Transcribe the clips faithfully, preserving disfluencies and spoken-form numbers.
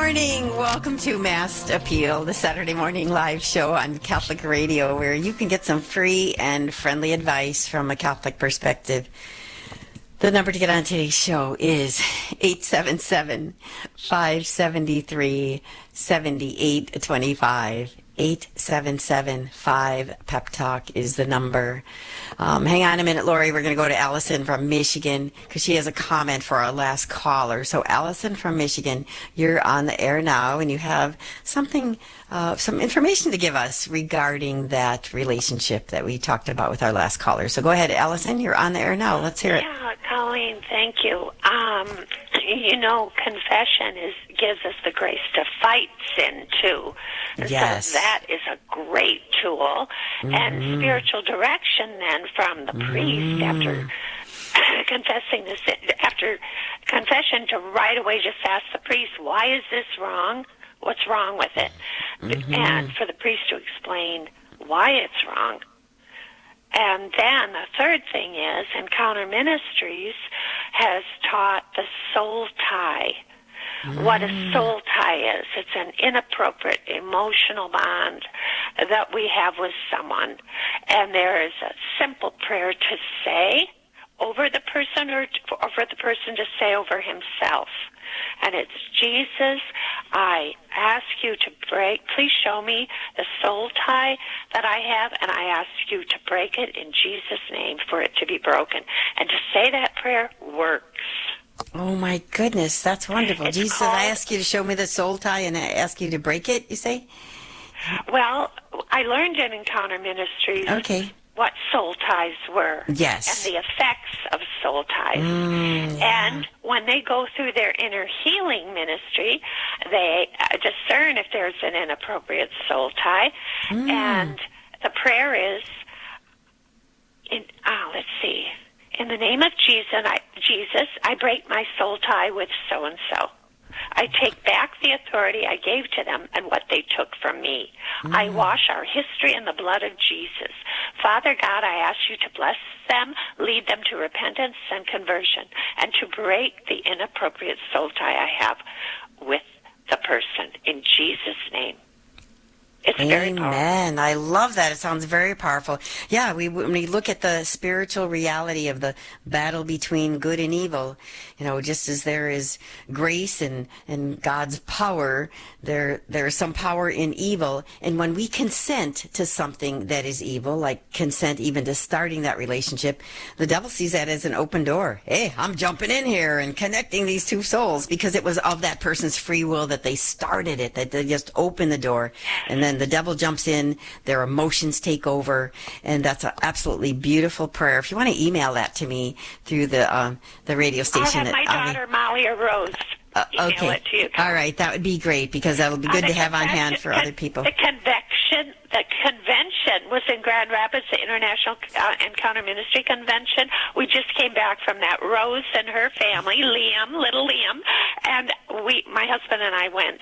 morning. Welcome to Mass Appeal, the Saturday morning live show on Catholic Radio, where you can get some free and friendly advice from a Catholic perspective. The number to get on today's show is eight seven seven, five seven three, seven eight two five. eight seven seven five Pep Talk is the number. Um, hang on a minute, Lori. We're going to go to Allison from Michigan because she has a comment for our last caller. So, Allison from Michigan, you're on the air now, and you have something, uh, some information to give us regarding that relationship that we talked about with our last caller. So, go ahead, Allison. You're on the air now. Let's hear it. Yeah, Colleen, thank you. Um, you know, confession is gives us the grace to fight sin too. And yes. So that is a great tool. Mm-hmm. And spiritual direction then from the priest mm-hmm. after confessing the sin, after confession, to right away just ask the priest, why is this wrong? What's wrong with it? Mm-hmm. And for the priest to explain why it's wrong. And then the third thing is, Encounter Ministries has taught the soul tie. Mm. What a soul tie is. It's an inappropriate emotional bond that we have with someone. And there is a simple prayer to say over the person or, to, or for the person to say over himself. And it's, Jesus, I ask you to break, please show me the soul tie that I have, and I ask you to break it in Jesus' name for it to be broken. And to say that prayer works. Oh, my goodness, that's wonderful. It's Jesus, called, I ask you to show me the soul tie, and I ask you to break it, you say? Well, I learned in Encounter Ministries. Okay. What soul ties were. Yes. And the effects of soul ties. Mm, yeah. And when they go through their inner healing ministry, they uh, discern if there's an inappropriate soul tie. Mm. And the prayer is, in, oh, let's see, in the name of Jesus, I, Jesus, I break my soul tie with so-and-so. I take back the authority I gave to them and what they took from me. Mm. I wash our history in the blood of Jesus. Father God, I ask you to bless them, lead them to repentance and conversion, and to break the inappropriate soul tie I have with the person. In Jesus' name. It's very powerful. Amen. I love that. It sounds very powerful. Yeah, we when we look at the spiritual reality of the battle between good and evil, you know, just as there is grace and, and God's power, there there is some power in evil. And when we consent to something that is evil, like consent even to starting that relationship, the devil sees that as an open door. Hey, I'm jumping in here and connecting these two souls because it was of that person's free will that they started it, that they just opened the door. And then the devil jumps in, their emotions take over, and that's an absolutely beautiful prayer. If you want to email that to me through the uh, the radio station. I'll have my that, daughter, Molly or Rose, uh, email okay. it to you. All right, that would be great because that'll be good uh, to have on hand for con- other people. The convection, the convention was in Grand Rapids, the International uh, Encounter Ministry Convention. We just came back from that. Rose and her family, Liam, little Liam, and we, my husband and I went.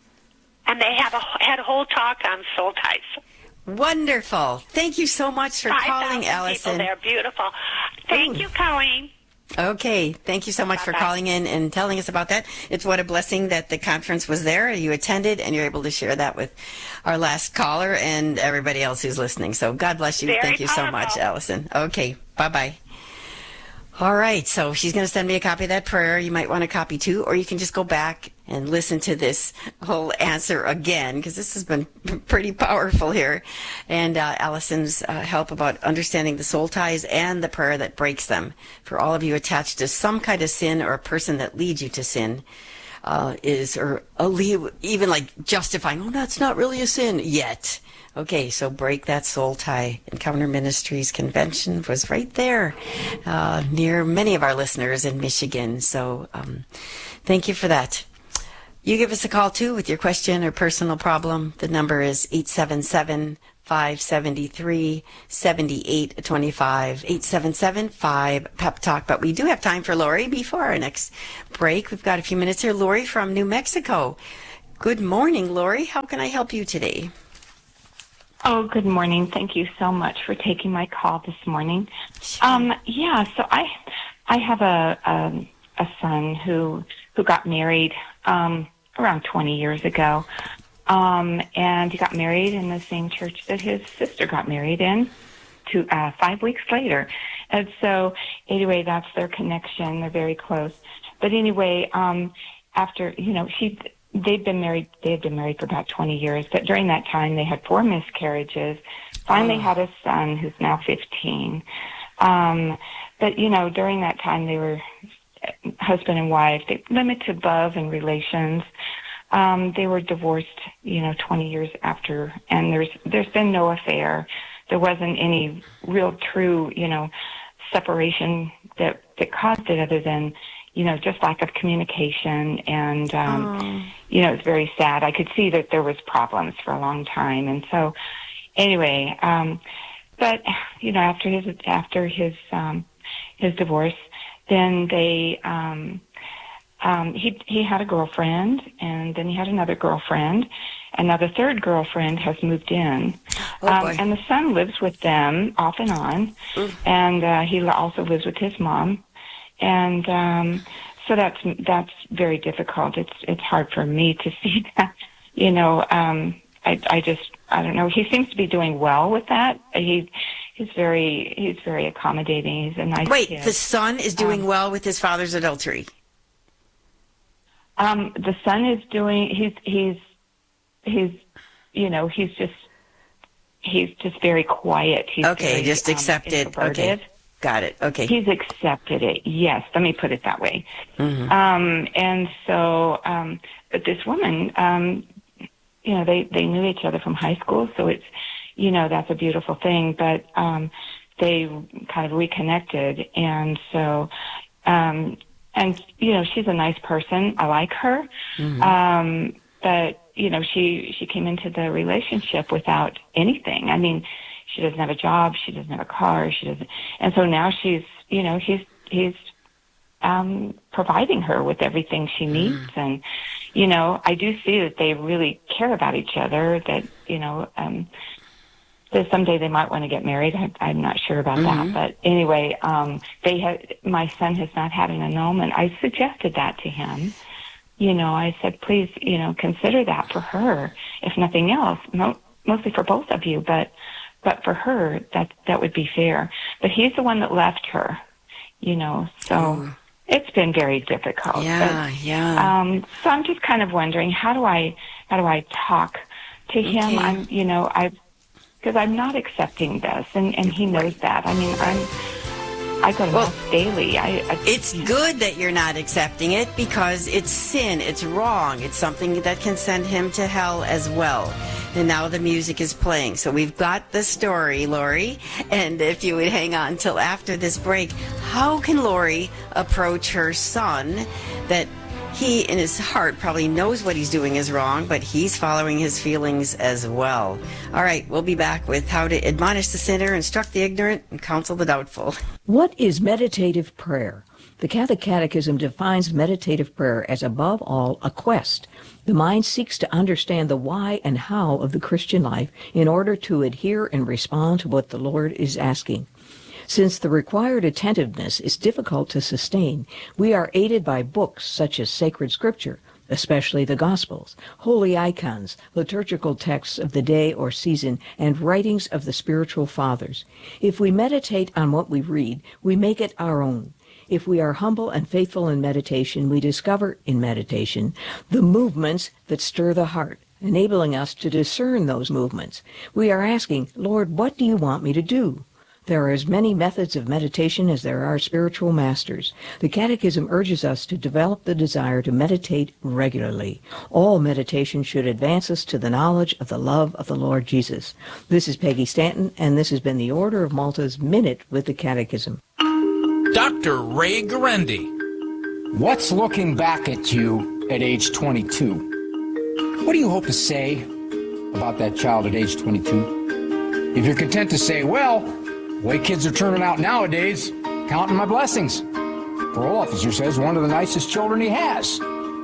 And they have a, had a whole talk on soul ties. Wonderful. Thank you so much for calling, Allison. They're beautiful. Thank Ooh. you, Colleen. Okay. Thank you so much Bye-bye. for calling in and telling us about that. It's what a blessing that the conference was there. You attended, and you're able to share that with our last caller and everybody else who's listening. So God bless you. Very Thank you powerful. so much, Allison. Okay. Bye-bye. All right, so she's going to send me a copy of that prayer. You might want a copy too, or you can just go back and listen to this whole answer again, because this has been pretty powerful here. And uh, Allison's uh, help about understanding the soul ties and the prayer that breaks them. For all of you attached to some kind of sin or a person that leads you to sin, uh, is, or a lead, even like justifying, oh, that's not really a sin yet. Okay, so break that soul tie. Encounter Ministries Convention was right there uh, near many of our listeners in Michigan. So um, thank you for that. You give us a call, too, with your question or personal problem. The number is eight seven seven, five seven three, seven eight two five, eight seven seven, five, Pep Talk. But we do have time for Lori before our next break. We've got a few minutes here. Lori from New Mexico. Good morning, Lori. How can I help you today? Oh, good morning. Thank you so much for taking my call this morning. Sure. Um, yeah, so I I have a, a a son who who got married um, around twenty years ago. Um, and he got married in the same church that his sister got married in to, uh, five weeks later. And so anyway, that's their connection. They're very close. But anyway, um, after, you know, she, they'd been married, they had been married for about twenty years, but during that time they had four miscarriages, finally oh. had a son who's now fifteen. Um, but, you know, during that time they were husband and wife, they limited love and relations. Um, they were divorced, you know, twenty years after, and there's, there's been no affair. There wasn't any real true, you know, separation that, that caused it other than, you know, just lack of communication. And, um, oh. you know, it's very sad. I could see that there was problems for a long time. And so anyway, um, but, you know, after his, after his, um, his divorce, then they, um, um, he, he had a girlfriend, and then he had another girlfriend, and now the third girlfriend has moved in. Oh, um, boy. and the son lives with them off and on, mm. and, uh, he also lives with his mom. And, um, so that's, that's very difficult. It's, it's hard for me to see that, you know, um, I, I just, I don't know. He seems to be doing well with that. He, he's very, he's very accommodating. He's a nice Wait, kid. the son is doing um, well with his father's adultery? Um, the son is doing, he's, he's, he's, you know, he's just, he's just very quiet. He's okay, very, just um, accept it. Okay, got it. Okay. He's accepted it. Yes, let me put it that way. Mm-hmm. Um, and so, um, but this woman, um, you know, they, they knew each other from high school, so it's, you know, that's a beautiful thing, but, um, they kind of reconnected, and so, um, and, you know, she's a nice person. I like her. Mm-hmm. Um, but, you know, she, she came into the relationship without anything. I mean, she doesn't have a job. She doesn't have a car. She doesn't, and so now she's, you know, he's, he's, um, providing her with everything she needs. Mm-hmm. And, you know, I do see that they really care about each other, that, you know, um, that someday they might want to get married. I, I'm not sure about mm-hmm. that. But anyway, um, they have, my son has not had an annulment. I suggested that to him. You know, I said, please, you know, consider that for her, if nothing else, mo- mostly for both of you, but, but for her, that, that would be fair. But he's the one that left her, you know, so mm. it's been very difficult. Yeah, but, yeah. Um, so I'm just kind of wondering, how do I, how do I talk to him? Okay. I'm, you know, I, because I'm not accepting this, and, and he knows that. I mean, I'm, I go to well, Mass daily. I, I, it's good that you're not accepting it, because it's sin. It's wrong. It's something that can send him to hell as well. And now the music is playing. So we've got the story, Lori. And if you would hang on till after this break, how can Lori approach her son that he, in his heart, probably knows what he's doing is wrong, but he's following his feelings as well. All right, we'll be back with how to admonish the sinner, instruct the ignorant, and counsel the doubtful. What is meditative prayer? The Catholic Catechism defines meditative prayer as, above all, a quest. The mind seeks to understand the why and how of the Christian life in order to adhere and respond to what the Lord is asking. Since the required attentiveness is difficult to sustain, we are aided by books such as sacred scripture, especially the Gospels, holy icons, liturgical texts of the day or season, and writings of the spiritual fathers. If we meditate on what we read, we make it our own. If we are humble and faithful in meditation, we discover in meditation the movements that stir the heart, enabling us to discern those movements. We are asking, Lord, what do you want me to do? There are as many methods of meditation as there are spiritual masters. The Catechism urges us to develop the desire to meditate regularly. All meditation should advance us to the knowledge of the love of the Lord Jesus. This is Peggy Stanton, and this has been the Order of Malta's Minute with the Catechism. Doctor Ray Guarendi. What's looking back at you at age twenty-two? What do you hope to say about that child at age twenty-two? If you're content to say, well, the way kids are turning out nowadays, counting my blessings. Parole officer says one of the nicest children he has.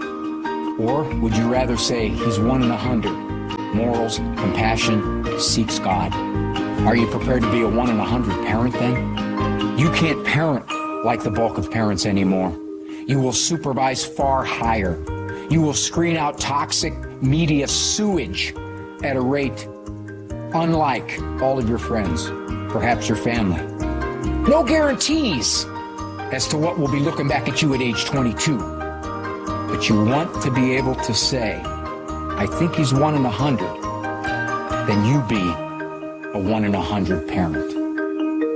Or would you rather say he's one in a hundred? Morals, compassion, seeks God. Are you prepared to be a one in a hundred parent then? You can't parent like the bulk of parents anymore. You will supervise far higher. You will screen out toxic media sewage at a rate unlike all of your friends, perhaps your family. No guarantees as to what will be looking back at you at age twenty-two. But you want to be able to say, I think he's one in a hundred. Then you be a one in a hundred parent.